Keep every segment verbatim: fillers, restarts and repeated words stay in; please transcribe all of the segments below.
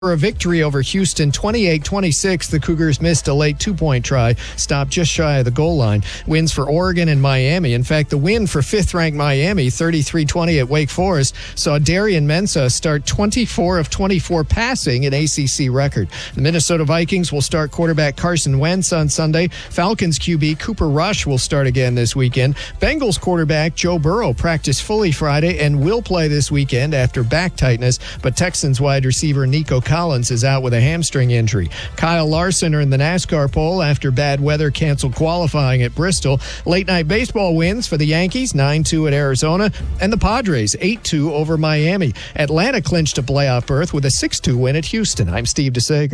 For a victory over Houston, twenty-eight twenty-six, the Cougars missed a late two-point try, stopped just shy of the goal line. Wins for Oregon and Miami. In fact, the win for fifth-ranked Miami, thirty-three twenty at Wake Forest, saw Darian Mensah start twenty-four of twenty-four passing, an A C C record. The Minnesota Vikings will start quarterback Carson Wentz on Sunday. Falcons Q B Cooper Rush will start again this weekend. Bengals quarterback Joe Burrow practiced fully Friday and will play this weekend after back tightness, but Texans wide receiver Nico Collins is out with a hamstring injury. Kyle Larson earned the NASCAR pole after bad weather canceled qualifying at Bristol. Late night baseball wins for the Yankees, nine two at Arizona, and the Padres, eight two over Miami. Atlanta clinched a playoff berth with a six two win at Houston. I'm Steve DeSager.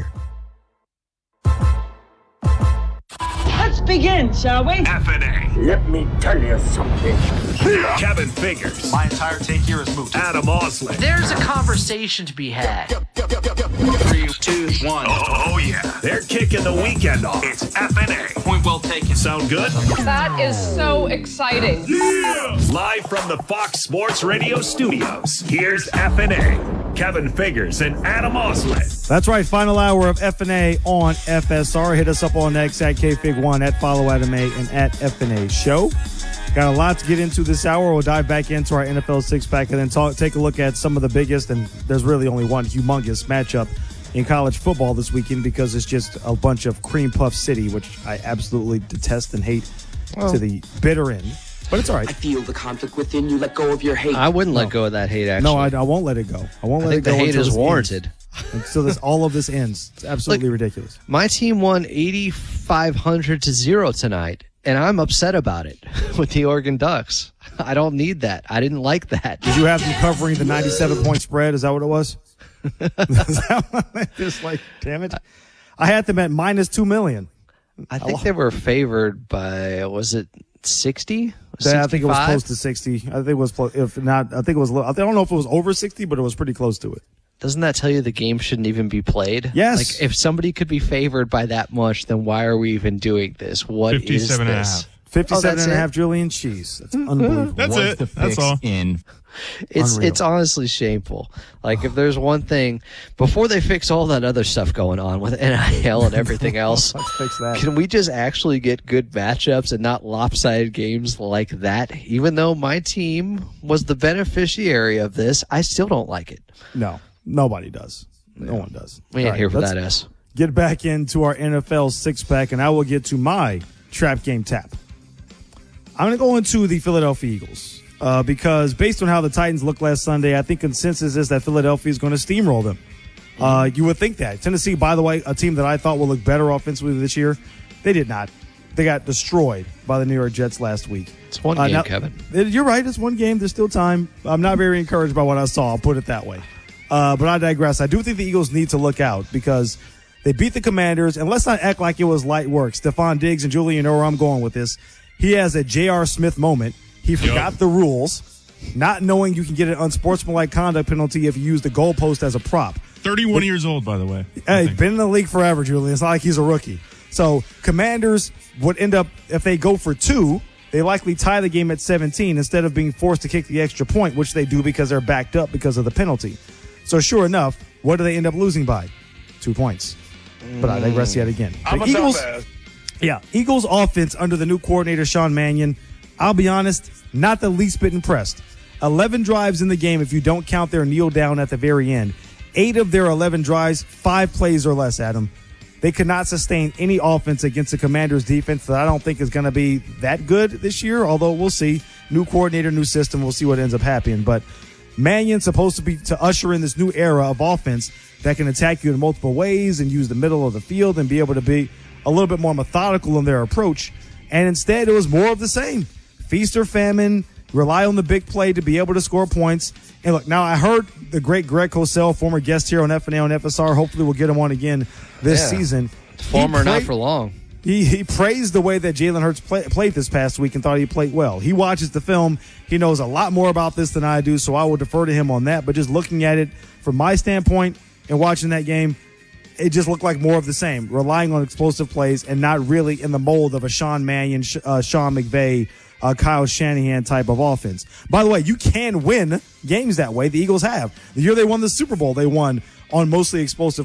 Let's begin, shall we? F N A. Let me tell you something. Kevin Figures. My entire take here is moot. Adam Osley. There's a conversation to be had. Three, two, one. Oh, oh, yeah. They're kicking the weekend off. It's F N A. Point well taken. Sound good? That is so exciting. Yeah! Live from the Fox Sports Radio studios, here's F N A. Kevin Figures and Adam Osley. That's right. Final hour of F N A on F S R. Hit us up on X at K Fig one, at Follow Adam A, and at F N A Show. Got a lot to get into this hour. We'll dive back into our N F L six-pack and then talk, take a look at some of the biggest, and there's really only one humongous matchup in college football this weekend because it's just a bunch of cream puff city, which I absolutely detest and hate well, to the bitter end. But it's all right. I feel the conflict within you. Let go of your hate. I wouldn't no. let go of that hate, actually. No, I, I won't let it go. I won't I let think it go the hate until is warranted. Ends. Until this, all of this ends. It's absolutely Look, ridiculous. My team won eighty-five hundred to zero tonight, and I'm upset about it with the Oregon Ducks. I don't need that. I didn't like that. Did you have them covering the ninety-seven point spread? Is that what it was? Just like, damn it. I had them at minus two million. I think they were favored by, was it sixty? Yeah, I think it was close to sixty. I think it was, if not, I think it was, I don't know if it was over sixty, but it was pretty close to it. Doesn't that tell you the game shouldn't even be played? Yes. Like, if somebody could be favored by that much, then why are we even doing this? What is this? fifty-seven and a half. fifty-seven oh, and a it? half Julian cheese. That's unbelievable. That's What's it. The That's fix all. In It's Unreal. it's honestly shameful. Like, if there's one thing, before they fix all that other stuff going on with N I L and everything else, Let's fix that. can we just actually get good matchups and not lopsided games like that? Even though my team was the beneficiary of this, I still don't like it. No, nobody does. No one does. We ain't All right, here for let's that, S. Get back into our N F L six-pack, and I will get to my trap game tap. I'm going to go into the Philadelphia Eagles uh, because based on how the Titans looked last Sunday, I think consensus is that Philadelphia is going to steamroll them. Uh, you would think that. Tennessee, by the way, a team that I thought will look better offensively this year, they did not. They got destroyed by the New York Jets last week. It's one Uh, game, now- Kevin. You're right. It's one game. There's still time. I'm not very encouraged by what I saw. I'll put it that way. Uh, but I digress. I do think the Eagles need to look out because they beat the Commanders. And let's not act like it was light work. Stephon Diggs, and Julian know where I'm going with this. He has a J R. Smith moment. He forgot Yep. the rules, not knowing you can get an unsportsmanlike conduct penalty if you use the goalpost as a prop. thirty-one years old, by the way. Hey, been in the league forever, Julian. It's not like he's a rookie. So Commanders would end up, if they go for two, they likely tie the game at seventeen instead of being forced to kick the extra point, which they do because they're backed up because of the penalty. So sure enough, what do they end up losing by? Two points. But I digress yet again. I'm The a Eagles, dumbass. yeah, Eagles offense under the new coordinator, Sean Mannion, I'll be honest, not the least bit impressed. eleven drives in the game if you don't count their kneel down at the very end. Eight of their eleven drives, five plays or less, Adam. They could not sustain any offense against the Commanders' defense that I don't think is going to be that good this year, although we'll see. New coordinator, new system. We'll see what ends up happening. But Mannion's supposed to be to usher in this new era of offense that can attack you in multiple ways and use the middle of the field and be able to be a little bit more methodical in their approach. And instead, it was more of the same. Feast or famine, rely on the big play to be able to score points. And look, now I heard the great Greg Cosell, former guest here on F N A on F S R. Hopefully we'll get him on again this Yeah. season. Former, He not played- for long. He, he praised the way that Jalen Hurts play, played this past week and thought he played well. He watches the film. He knows a lot more about this than I do, so I will defer to him on that. But just looking at it from my standpoint and watching that game, it just looked like more of the same, relying on explosive plays and not really in the mold of a Sean Mannion, uh, Sean McVay, uh, Kyle Shanahan type of offense. By the way, you can win games that way. The Eagles have. The year they won the Super Bowl, they won on mostly explosive